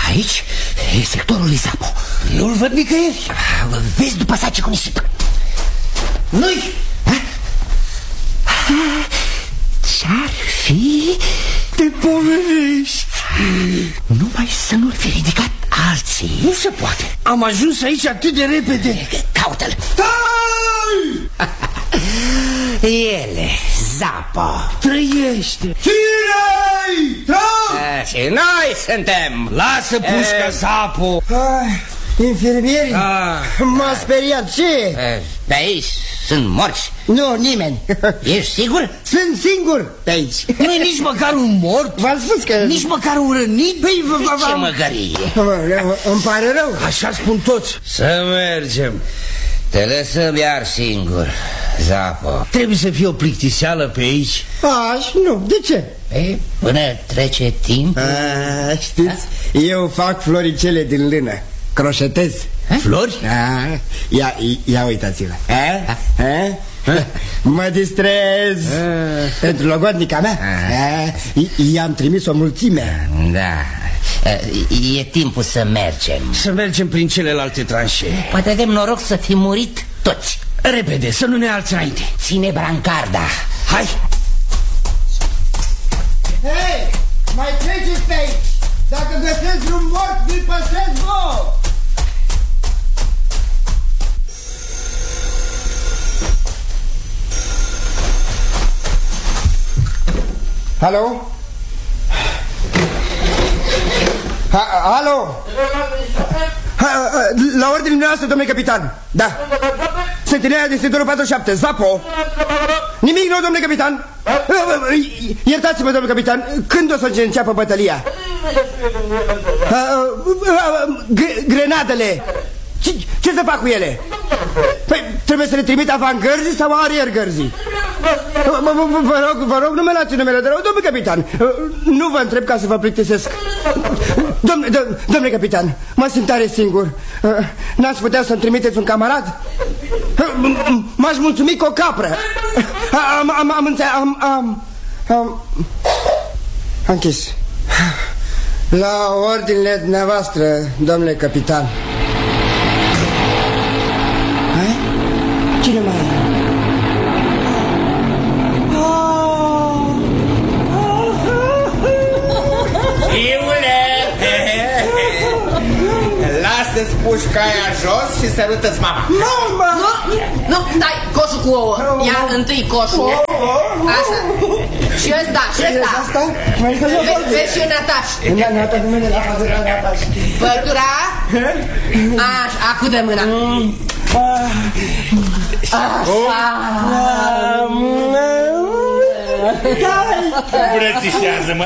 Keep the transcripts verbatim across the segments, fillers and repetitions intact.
Aici e sectorul lui Zapo. Nu-l văd nicăieri. Vezi după saci cu nisip. Nu-i? Ce-ar fi? Te pomenești. Numai să nu-l fi ridicat alții. Nu se poate. Am ajuns aici atât de repede. Caută-l. Stai! Ele, Zapo. Trăiește. Cine-i? A, și noi suntem. Lasă pușca, e... Zapo. Ai, infirmieri, m-a speriat. Ce? Pe aici sunt morți. Nu, nimeni. Ești sigur? Sunt singur pe aici. Nu e nici măcar un mort? V-am spus că... Nici măcar un rănit? Păi, ce măgărie. Îmi pare rău. Așa spun toți. Să mergem. Te lăsăm iar singur, Zapo. Trebuie să fie o plictiseală pe aici. Aș, nu, de ce? E, până trece timp. A, știți, a? eu fac floricele din lână. Croșetez. A? Flori? A, ia, ia uitați-vă. A? A? Mă distrez. Pentru logodnica mea i-am trimis o mulțime. Da. E timpul să mergem. Să mergem prin celelalte tranșee. Poate avem noroc să fi murit toți. Repede, să nu ne alți înainte. Ține brancarda. Hai. Hei, mai treceți pe aici. Dacă găsesc un mort, vi-l păstrez vouă. Alo? Ha, alo? Ha, la ordine dumneavoastră, domnule capitan. Da. Sentinela de sectorul patruzeci și șapte, Zapo. Nimic nou, domnule capitan. Iertați-mă, domnule capitan. Când o să înceapă bătălia? Grenadele. Ce, ce să fac cu ele? Păi, trebuie să le trimit avangărzii sau ariergărzii? Vă rog, vă rog, nu mă luați numele de rău, domnule capitan. Nu vă întreb ca să vă plictisesc. Domnule, domnule capitan, mă simt tare singur. N-ați putea să-mi trimiteți un camarad? M-aș mulțumi cu o capră. Am, am, am înțeles, am, am, am, am închis. La ordinele dumneavoastră, domnule capitan. Cine mai e? Fiule! Lasă-ți pușca aia jos și sărută-ți mama. Mama! Nu, nu, dai coșul cu ouă. Ia întâi coșul. Așa. Și ăsta, și ăsta. Vezi și Nataș. Bătura. Așa, acu de mâna. Îmbrățișează-mă.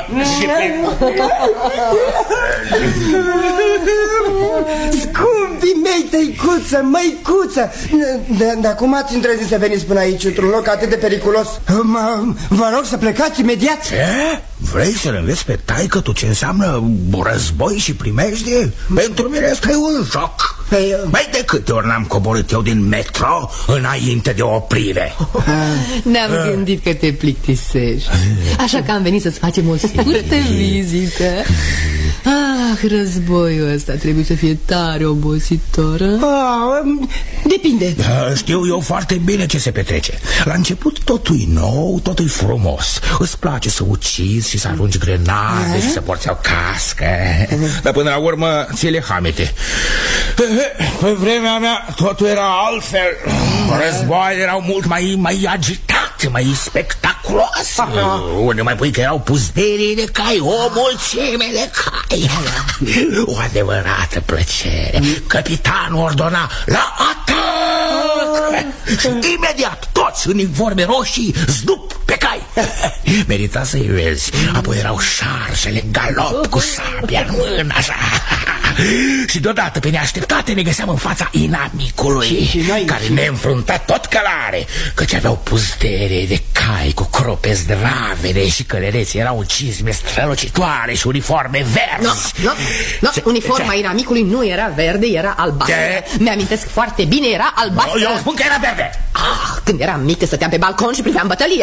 Scumpii mei, tăicuță, măicuță. Dar cum ați îndrăznit să veniți până aici, într-un loc atât de periculos? Vă rog să plecați imediat. Ce? Vrei să-l înveți pe taică tu ce înseamnă război și primejdie? Pentru mine ăsta e un joc. Păi, mai de câte ori n-am coborât eu din metro înainte de oprire? Ne-am gândit că te plictisești, așa că am venit să-ți facem o scurtă vizită. Ah, războiul ăsta trebuie să fie tare obositor. Ah, depinde. Da, știu eu foarte bine ce se petrece. La început totul e nou, totul e frumos. Îți place să ucizi și să arunci grenade și să porți o cască. Dar până la urmă ți le hamete. Pe vremea mea totul era altfel. Războaiele erau mult mai, mai agitate, mai spectaculoase. Unde mai pui că erau puzderii de cai, o mulțime de cai. O adevărată plăcere. Capitanul ordona la atac. Și imediat toți în uniforme roșii zdup pe cai. Merita să-i vezi. Apoi erau șarjele, galop cu sabia în mână, așa. Și deodată, pe neașteptate, ne găseam în fața inamicului, și, și noi, care și... ne înfrunta tot călare, căci aveau puzdere de cai cu crope zdravene și călăreții erau cizme strălucitoare și uniforme verzi. No, no, no. Ce? Uniforma ce? Inamicului nu era verde, era albastră. Mi-amintesc foarte bine, era albastră. Eu spun că era verde. Ah, când eram mică stăteam pe balcon și priveam bătălia.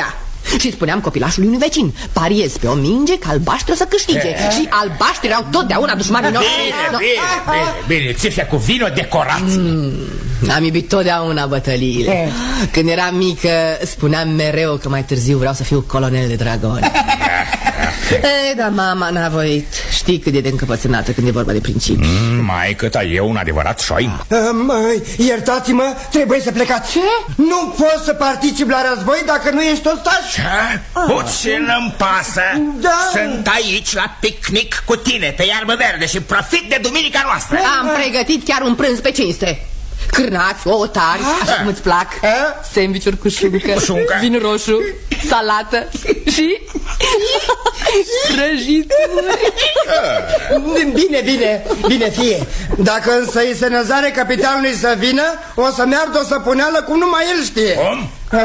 Și spuneam copilașului unui vecin: pariez pe o minge că albaștri o să câștige. Și albaștri erau totdeauna dușmanii noștri. Bine, bine, bine, bine, țifia cu vin o decorație. mm, Am iubit totdeauna bătăliile. Când eram mică spuneam mereu că mai târziu vreau să fiu colonel de dragoni. E, dar mama n-a voit. Știi cât e de încăpățânată când e vorba de principii. mm, Maică ta e un adevărat șoim. um, Iertați-mă, trebuie să plecați. Ce? Nu poți să participi la război dacă nu ești ostaș. Puțin îmi pasă. Da. Sunt aici la picnic cu tine pe iarbă verde și profit de duminica noastră. Am pregătit chiar un prânz pe cinste: cârnați, ouă tari, așa cum îți plac, sandvișuri cu șuncă, Șuncă. vin roșu, salată și prăjituri. Bine, bine, bine fie. Dacă însă îi se năzare capitanului să vină, o să meargă o săpuneală cum numai el știe. Cum?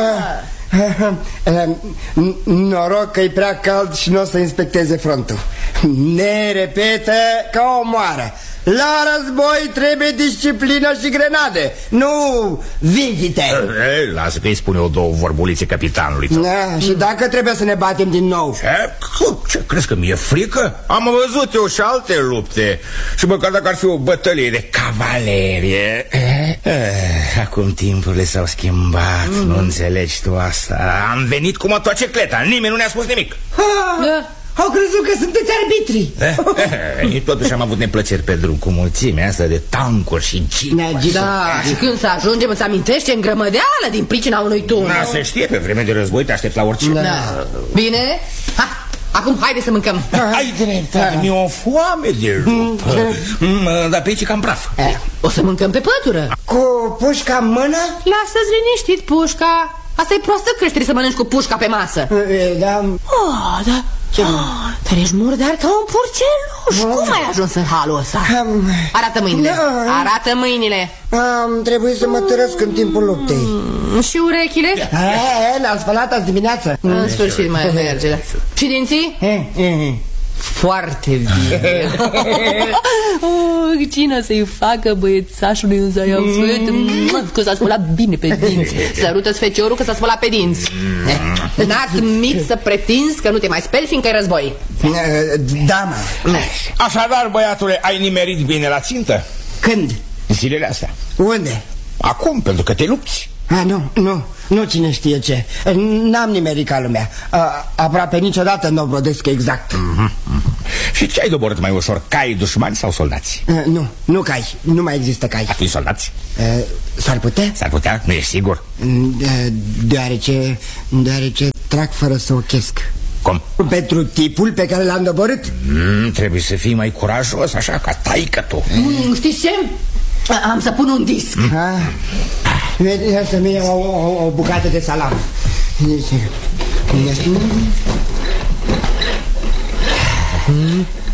Noroc că e prea cald și nu o să inspecteze frontul. Ne repetă ca o moară: la război trebuie disciplină și grenade, nu vinghite. E, lasă că îi spune o două vorbulițe capitanului tău. Da, și dacă trebuie să ne batem din nou? E, ce, crezi că mi-e frică? Am văzut eu și alte lupte. Și măcar dacă ar fi o bătălie de cavalerie. Acum timpurile s-au schimbat, mm. nu înțelegi tu asta. Am venit cu motocicleta, nimeni nu ne-a spus nimic. Da. Au crezut că sunteți arbitri. eh, Totuși am avut neplăceri pe drum cu mulțimea asta de tancuri și jeep. Da, și când să ajungem îți amintește îngrămădeală din pricina unui turn. Da, se știe, pe vreme de război te aștept la orice. Da. Bine? Ha, acum haide să mâncăm. Ai dreptate, mi-e o foame de lup. Dar pe aici e cam praf. O să mâncăm pe pătură. Cu pușca în mână? Lasă-ți liniștit pușca. Asta e proastă creștere să mănânci cu pușca pe masă. Da. Oh, da. Oh, dar ești murdar ca un purceluș. Cum ai ajuns în halul ăsta? Arată mâinile. Arată mâinile. Am trebuit să mă tărăsc în timpul luptei. mm, Și urechile? Le-am spălat azi dimineață. În sfârșit mai merge. Și dinții? Foarte bine. Oh, cine să-i facă băiețașului un zaiafet că s-a spălat bine pe dinți. Sărută-ți feciorul că s-a spălat pe dinți. N-admit să pretinzi că nu te mai speli fiindcă e război. Da, mă. Așadar, băiatule, ai nimerit bine la țintă? Când? Zilele astea. Unde? Acum, pentru că te lupți. A, nu, nu, nu cine știe ce. N-am nimerit ca lumea. A, aproape niciodată nu brodesc exact. mm-hmm, mm-hmm. Și ce ai doborât mai ușor, cai dușmani sau soldați? A, nu, nu cai, nu mai există cai. Atunci soldați? S-ar putea? S-ar putea? Nu ești sigur? De, deoarece, deoarece trag fără să ochesc. Cum? Pentru tipul pe care l-am doborât. mm, Trebuie să fii mai curajos, așa, ca taică tu. mm, Știți ce? Am să pun un disc. Ia să mie o, o, o bucată de salam. Mm.